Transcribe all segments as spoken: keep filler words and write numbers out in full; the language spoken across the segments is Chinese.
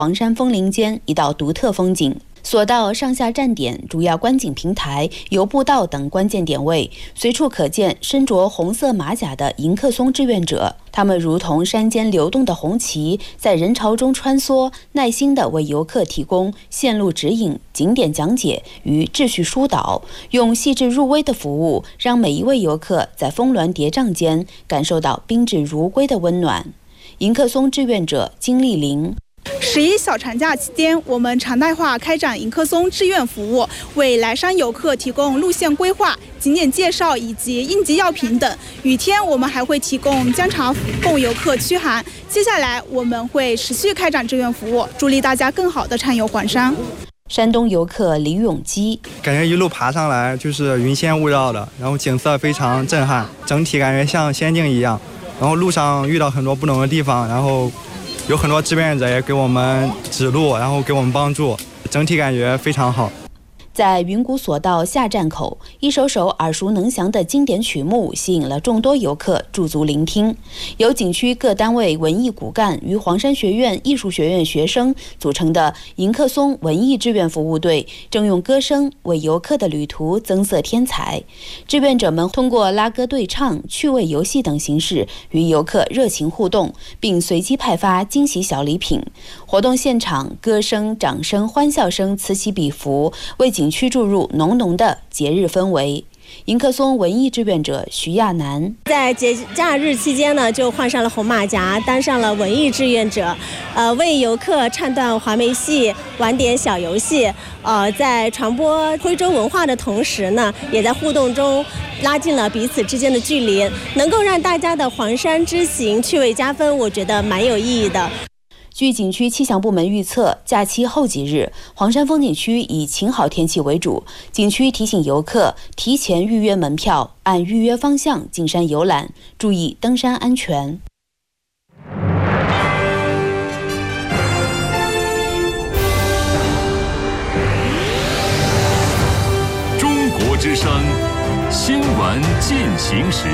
黄山峰林间一道独特风景。索道上下站点、主要观景平台、游步道等关键点位，随处可见身着红色马甲的迎客松志愿者。他们如同山间流动的红旗，在人潮中穿梭，耐心地为游客提供线路指引、景点讲解与秩序疏导，用细致入微的服务，让每一位游客在峰峦叠嶂间感受到宾至如归的温暖。迎客松志愿者金丽玲。 十一小长假期间，我们常态化开展迎客松志愿服务，为来山游客提供路线规划、景点介绍以及应急药品等。雨天我们还会提供姜茶供游客驱寒。接下来我们会持续开展志愿服务，助力大家更好地畅游黄山。 山东游客李永基感觉一路爬上来就是云仙雾绕的，然后景色非常震撼，整体感觉像仙境一样。然后路上遇到很多不同的地方，然后有很多志愿者也给我们指路，然后给我们帮助，整体感觉非常好。 在云谷索道下站口，一首首耳熟能详的经典曲目吸引了众多游客驻足聆听。由景区各单位文艺骨干与黄山学院艺术学院学生组成的迎客松文艺志愿服务队，正用歌声为游客的旅途增色添彩。志愿者们通过拉歌对唱、趣味游戏等形式与游客热情互动，并随机派发惊喜小礼品。活动现场，歌声、掌声、欢笑声此起彼伏，为景区注入浓浓的节日氛围。迎客松文艺志愿者徐亚楠在节假日期间呢，就换上了红马甲，当上了文艺志愿者，呃，为游客唱段黄梅戏，玩点小游戏，呃，在传播徽州文化的同时呢，也在互动中拉近了彼此之间的距离，能够让大家的黄山之行趣味加分，我觉得蛮有意义的。 据景区气象部门预测，假期后几日，黄山风景区以晴好天气为主。景区提醒游客提前预约门票，按预约方向进山游览，注意登山安全。 中国之声新闻进行时。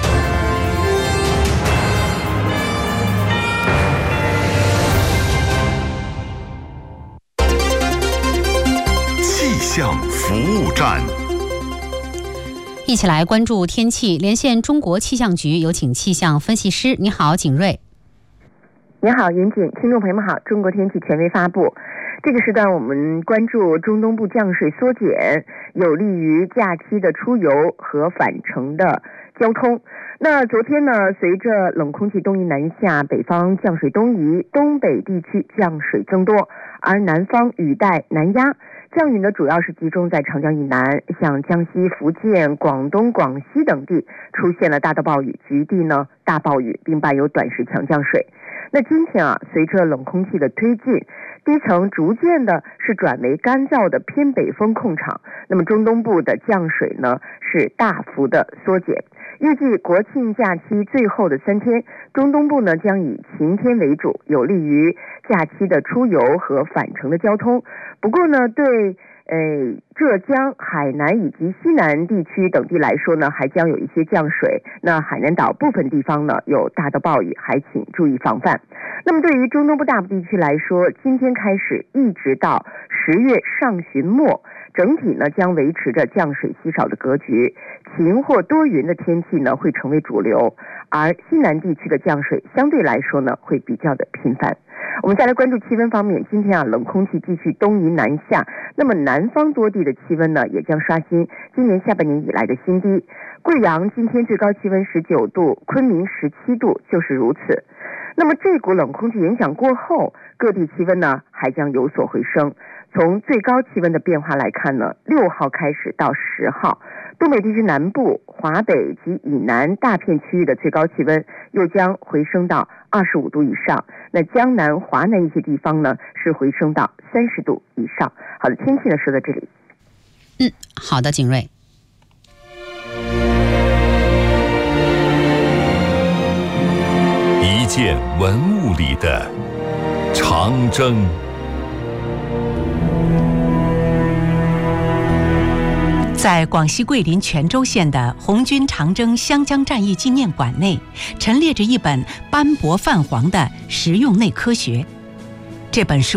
气象服务站， 一起来关注天气。连线中国气象局，有请气象分析师。你好，景睿。 你好，严景。听众朋友们好，中国天气权威发布。这个时段我们关注中东部降水缩减，有利于假期的出游和返程的交通。那昨天呢，随着冷空气东移南下，北方降水东移，东北地区降水增多，而南方雨带南压。降雨呢，主要是集中在长江以南，像江西、福建、广东、广西等地出现了大到暴雨，局地呢大暴雨，并伴有短时强降水。那今天啊，随着冷空气的推进，低层逐渐的是转为干燥的偏北风控场，那么中东部的降水呢是大幅的缩减。预计国庆假期最后的三天，中东部呢将以晴天为主，有利于假期的出游和返程的交通。不过呢，对呃浙江、海南以及西南地区等地来说呢，还将有一些降水。那海南岛部分地方呢有大到暴雨，还请注意防范。那么对于中东部大部地区来说，今天开始一直到十月上旬末，整体呢将维持着降水稀少的格局，晴或多云的天气呢会成为主流，而西南地区的降水相对来说呢会比较的频繁。我们再来关注气温方面，今天啊冷空气继续东移南下，那么南方多地的气温呢也将刷新今年下半年以来的新低。贵阳今天最高气温十九度，昆明十七度，就是如此。那么这股冷空气影响过后，各地气温呢还将有所回升。从最高气温的变化来看呢，六号开始到十号，东北地区南部、华北及以南大片区域的最高气温又将回升到二十五度以上。那江南、华南一些地方呢是回升到三十度以上。好的，天气呢说到这里。 嗯，好的，景睿。 一件文物里的长征。 在广西桂林全州县的红军长征湘江战役纪念馆内，陈列着一本斑驳泛黄的实用内科学。这本书